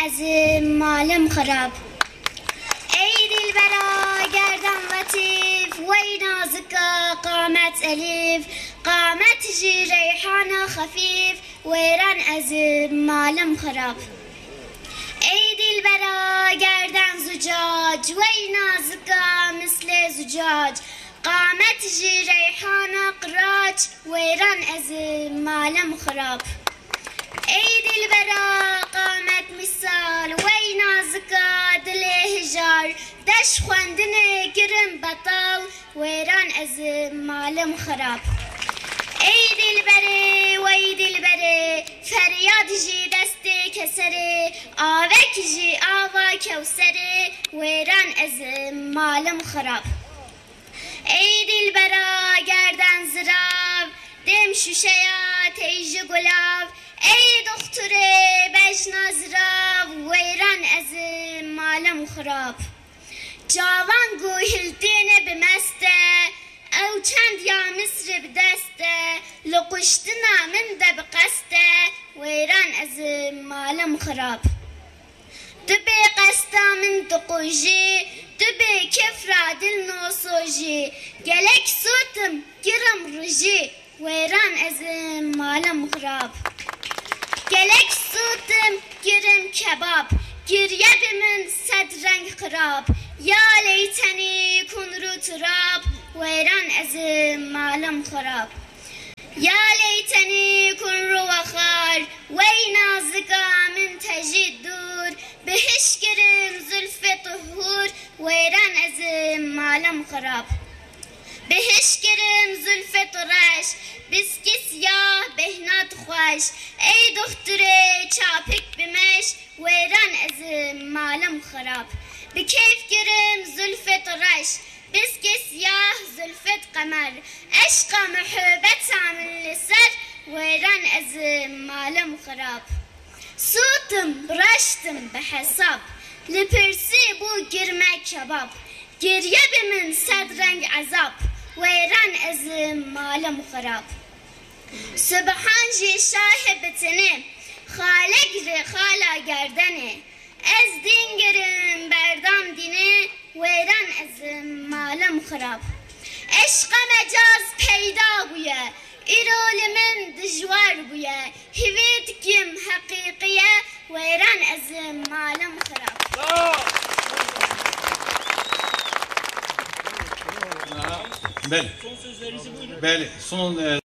از مالم خراب. ای دلبرا گردن لطیف وی نازکا قامت الیف، قامت جی ریحان خفیف ویران از مالم خراب. ای دلبرا گردن زجاج وی نازکا مثل زجاج، قامت جی ریحان قراج ویران از مالم خراب. ای دلبرا قامت مثال وی نازکا دل هجار، دش خواندن گرم بطال ویران از مالم خراب. ای دلبره وی دلبره فریاد جی دست کسره، آوک جی آوا کوسره ویران از مالم خراب. ای دلبرا گردن زراو دم شوشیا تیج گلاب، ای دختر بجنا زراو ویران از مالم خراب. جوان گوهلتین بمسته او چند یا مصر بدسته، لقشتنا من ده بقسته ویران از مالم خراب. دبی قستا من دقوجی دبی کفرا دل نوسوجی، گلک سوتم گرم رجی ویران از مالم خراب. گلک سوتم گرم کباب، گریه من صد رنگ خراب، یا لیتنی کن رو تراب ویران از مالم خراب. یا لیتنی کن رو وخار وی نازکا من تجید دور، بهش گرم زلف طهور ویران از مالم خراب. بهش گرم زلف طرش بسکی سیاه بهنات خوش، ای دختر چاپک بمش ویران از مالم خراب. بکیف گرم زلف طرش بسکی سیاه زلفت قمر، عشق محبت من لسر ویران از مالم خراب. صوتم برشتم بحساب لپرسی بو گرمه کباب، گریه بمن صد رنگ عذاب ویران از مالم خراب. سبحان جی شاه بتنه خالق ر خالا گردنه، از دین گرم بردام دینه ویران از مالم خراب. عشق مجاز پیدا بویه ایرول من دجوار بویه، هویت کم حقیقیه ویران از مالم خراب. بله. بله. son